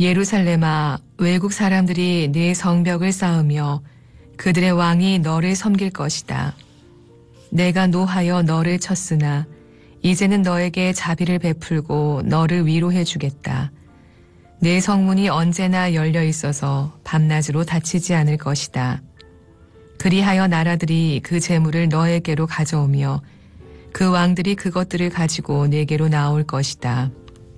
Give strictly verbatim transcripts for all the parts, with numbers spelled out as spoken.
예루살렘아, 외국 사람들이 네 성벽을 쌓으며 그들의 왕이 너를 섬길 것이다. 내가 노하여 너를 쳤으나 이제는 너에게 자비를 베풀고 너를 위로해 주겠다. 내 성문이 언제나 열려 있어서 밤낮으로 닫히지 않을 것이다. 그리하여 나라들이 그 재물을 너에게로 가져오며 그 왕들이 그것들을 가지고 내게로 나올 것이다.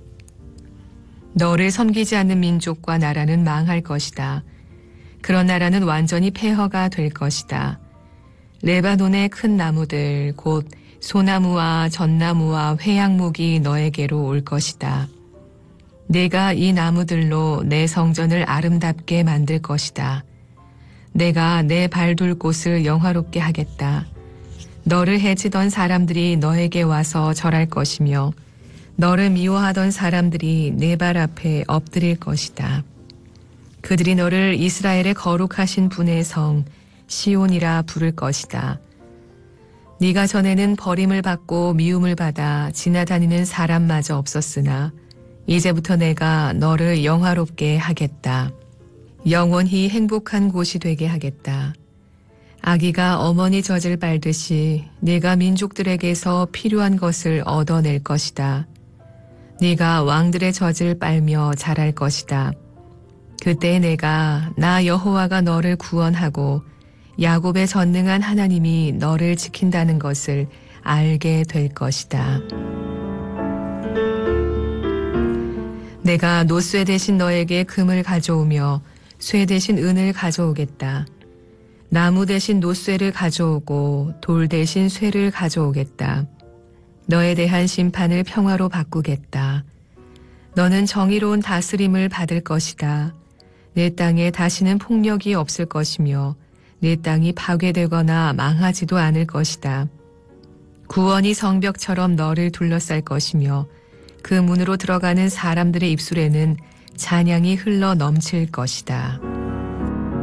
너를 섬기지 않는 민족과 나라는 망할 것이다. 그런 나라는 완전히 폐허가 될 것이다. 레바논의 큰 나무들 곧 소나무와 전나무와 회양목이 너에게로 올 것이다. 내가 이 나무들로 내 성전을 아름답게 만들 것이다. 내가 내 발둘 곳을 영화롭게 하겠다. 너를 해치던 사람들이 너에게 와서 절할 것이며 너를 미워하던 사람들이 내 발 앞에 엎드릴 것이다. 그들이 너를 이스라엘의 거룩하신 분의 성 시온이라 부를 것이다. 네가 전에는 버림을 받고 미움을 받아 지나다니는 사람마저 없었으나 이제부터 내가 너를 영화롭게 하겠다. 영원히 행복한 곳이 되게 하겠다. 아기가 어머니 젖을 빨듯이 네가 민족들에게서 필요한 것을 얻어낼 것이다. 네가 왕들의 젖을 빨며 자랄 것이다. 그때 내가 나 여호와가 너를 구원하고 야곱의 전능한 하나님이 너를 지킨다는 것을 알게 될 것이다. 내가 노쇠 대신 너에게 금을 가져오며 쇠 대신 은을 가져오겠다. 나무 대신 노쇠를 가져오고 돌 대신 쇠를 가져오겠다. 너에 대한 심판을 평화로 바꾸겠다. 너는 정의로운 다스림을 받을 것이다. 내 땅에 다시는 폭력이 없을 것이며 내 땅이 파괴되거나 망하지도 않을 것이다. 구원이 성벽처럼 너를 둘러쌀 것이며 그 문으로 들어가는 사람들의 입술에는 찬양이 흘러 넘칠 것이다.